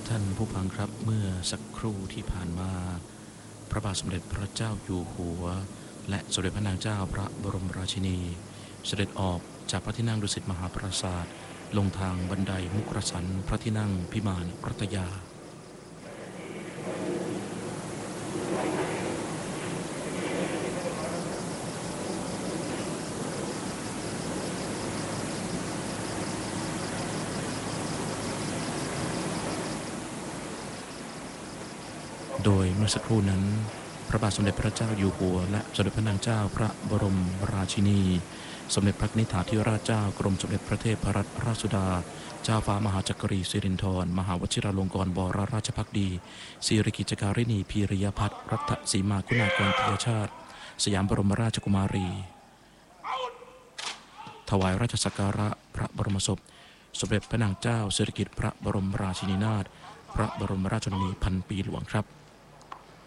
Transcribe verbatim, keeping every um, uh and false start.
ท่านผู้ฟังครับเมื่อสักครู่ที่ผ่านมาพระบาทสมเด็จพระเจ้าอยู่หัวและสมเด็จพระนางเจ้าพระบรมราชินีเสด็จออกจากพระที่นั่งดุสิตมหาปราสาทลงทางบันไดมุกรสันพระที่นั่งพิมานรัตยาโดยเมื่อสักครู่นั้นพระบาทสมเด็จพระเจ้าอยู่หัวและสมเด็จพระนางเจ้าพระบรมราชินีสมเด็จพระนิธิธิราชเจ้ากรมสมเด็จพระเทพรัตนราชสุดาเจ้าฟ้ามหาจักรีสิรินธรมหาวชิราลงกรณ์บรราชภักดีสิริกิจการินีพีริยพัฒน์รัตสีมาคุณากรติยชาติสยามบรมราชกุมารีถวายราชสักการะพระบรมศพสมเด็จพระนางเจ้าสิริกิติ์พระบรมราชินีนาถพระบรมราชชนนีพันปีหลวงครับ